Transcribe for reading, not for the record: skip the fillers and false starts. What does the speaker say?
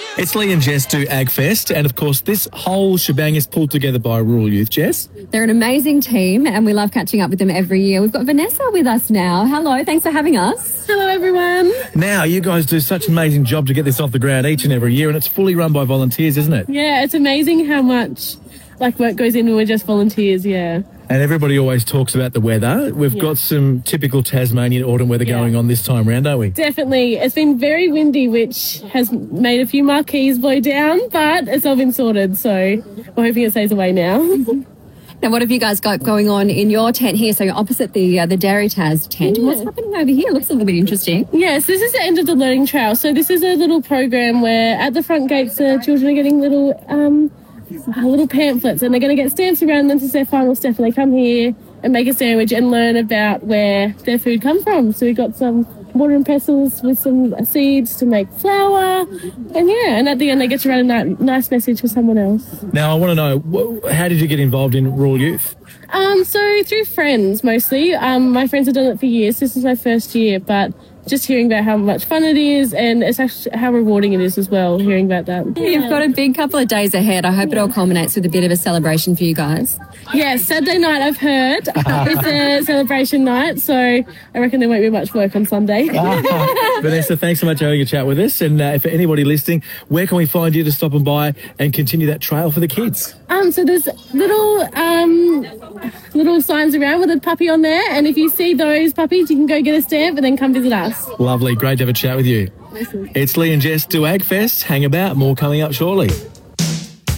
It's Lee and Jess do AgFest, and of course this whole shebang is pulled together by Rural Youth. Jess? They're an amazing team and we love catching up with them every year. We've got Vanessa with us now. Hello, thanks for having us. Hello, everyone. Now, you guys do such an amazing job to get this off the ground each and every year, and it's fully run by volunteers, isn't it? Yeah, it's amazing how much work goes in when we're just volunteers, yeah. And everybody always talks about the weather. We've got some typical Tasmanian autumn weather going on this time round, don't we? Definitely. It's been very windy, which has made a few marquees blow down, but it's all been sorted, so we're hoping it stays away now. Now, what have you guys got going on in your tent here? So you're opposite the Dairy Tas tent. Yeah. What's happening over here? Looks a little bit interesting. Yes, this is the end of the learning trail. So this is a little program where at the front gates the children are getting little pamphlets, and they're going to get stamps around them to their final step, and they come here and make a sandwich and learn about where their food comes from. So we've got some water and pestles with some seeds to make flour, and at the end they get to write a nice message for someone else. Now, I want to know, how did you get involved in Rural Youth? So through friends mostly. My friends have done it for years. This is my first year, but just hearing about how much fun it is, and it's actually how rewarding it is as well, hearing about that. You've got a big couple of days ahead. I hope it all culminates with a bit of a celebration for you guys. Yeah, Saturday night I've heard it's a celebration night, so I reckon there won't be much work on Sunday. Vanessa, thanks so much for having a chat with us. And for anybody listening, where can we find you to stop and by and continue that trail for the kids? So there's little signs around with a puppy on there, and if you see those puppies, you can go get a stamp and then come visit us. Lovely. Great to have a chat with you. It's Lee and Jess do AgFest. Hang about. More coming up shortly.